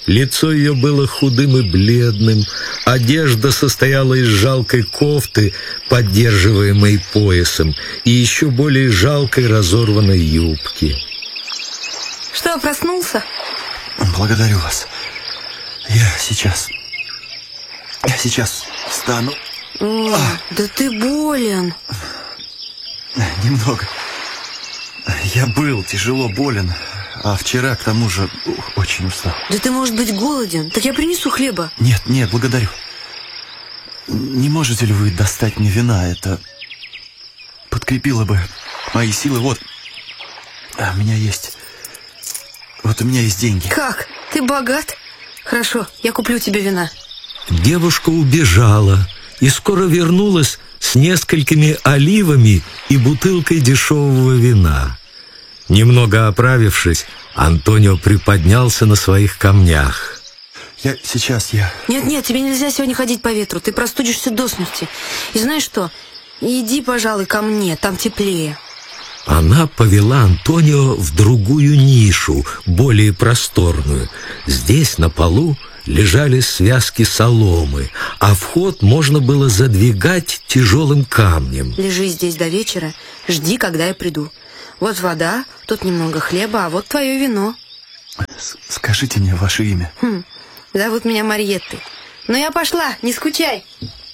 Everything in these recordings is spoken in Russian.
Лицо ее было худым и бледным, одежда состояла из жалкой кофты, поддерживаемой поясом, и еще более жалкой разорванной юбки. Что, проснулся? Благодарю вас. Я сейчас встану. Да ты болен. Немного. Я был тяжело болен, а вчера, к тому же, очень устал. Да ты, может быть, голоден? Так я принесу хлеба. Нет, благодарю. Не можете ли вы достать мне вина? Это подкрепило бы мои силы. Вот, у меня есть деньги. Как? Ты богат? Хорошо, я куплю тебе вина. Девушка убежала и скоро вернулась с несколькими оливами и бутылкой дешевого вина. Немного оправившись, Антонио приподнялся на своих камнях. Нет, тебе нельзя сегодня ходить по ветру. Ты простудишься до смерти. И знаешь что? Иди, пожалуй, ко мне, там теплее. Она повела Антонио в другую нишу, более просторную. Здесь на полу лежали связки соломы, а вход можно было задвигать тяжелым камнем. Лежи здесь до вечера, жди, когда я приду. Вот вода, тут немного хлеба, а вот твое вино. Скажите мне ваше имя. Зовут меня Марьеттой. Но я пошла, не скучай.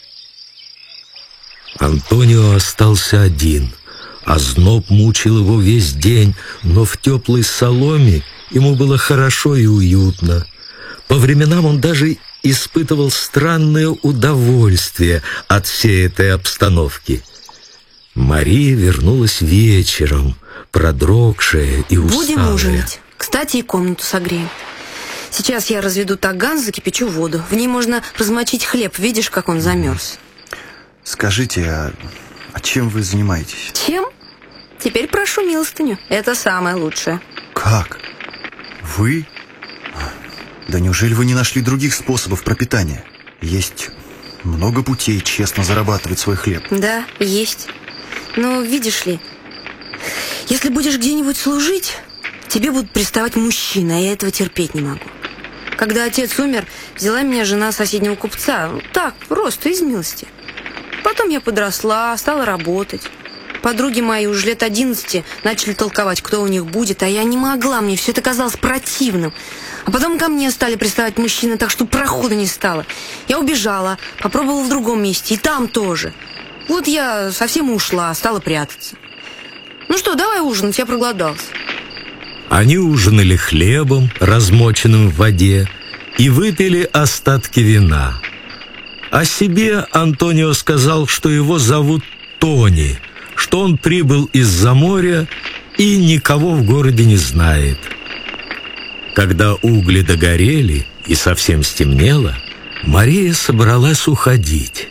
Антонио остался один. Озноб мучил его весь день, но в теплой соломе ему было хорошо и уютно. По временам он даже испытывал странное удовольствие от всей этой обстановки. Мария вернулась вечером, продрогшая и усталая. Будем ужинать. Кстати, и комнату согреем. Сейчас я разведу таган, закипячу воду. В ней можно размочить хлеб. Видишь, как он замерз. Скажите, а чем вы занимаетесь? Чем? Теперь прошу милостыню. Это самое лучшее. Как? Вы? Да неужели вы не нашли других способов пропитания? Есть много путей честно зарабатывать свой хлеб. Да, есть. Но видишь ли, если будешь где-нибудь служить, тебе будут приставать мужчины, а я этого терпеть не могу. Когда отец умер, взяла меня жена соседнего купца. Так, просто из милости. Потом я подросла, стала работать. Подруги мои уже лет 11 начали толковать, кто у них будет, а я не могла, мне все это казалось противным. А потом ко мне стали приставать мужчины, так что прохода не стало. Я убежала, попробовала в другом месте, и там тоже. Вот я совсем ушла, стала прятаться. Ну что, давай ужинать, я проголодался. Они ужинали хлебом, размоченным в воде, и выпили остатки вина. О себе Антонио сказал, что его зовут Тони, что он прибыл из-за моря и никого в городе не знает. Когда угли догорели и совсем стемнело, Мария собралась уходить.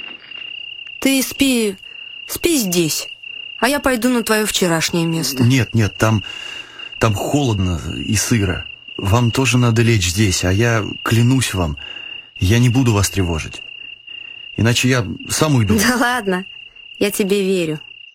Ты спи здесь, а я пойду на твое вчерашнее место. Нет, там холодно и сыро. Вам тоже надо лечь здесь, а я клянусь вам, я не буду вас тревожить. Иначе я сам уйду. Да ладно, я тебе верю.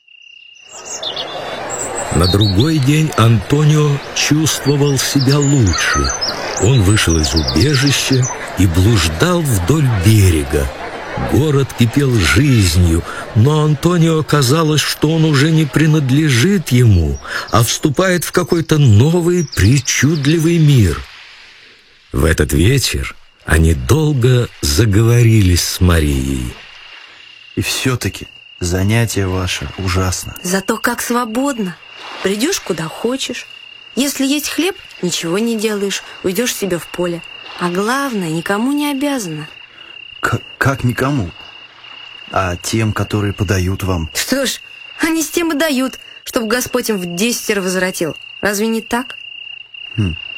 На другой день Антонио чувствовал себя лучше. Он вышел из убежища и блуждал вдоль берега. Город кипел жизнью, но Антонио казалось, что он уже не принадлежит ему, а вступает в какой-то новый причудливый мир. В этот вечер они долго заговорились с Марией. И все-таки занятие ваше ужасно. Зато как свободно. Придешь куда хочешь. Если есть хлеб, ничего не делаешь, уйдешь себе в поле. А главное, никому не обязана. Как никому? А тем, которые подают вам? Что ж, они с тем и дают, чтобы Господь им в 10 возвратил. Разве не так?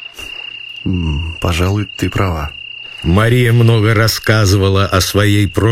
Пожалуй, ты права. Мария много рассказывала о своей прошлой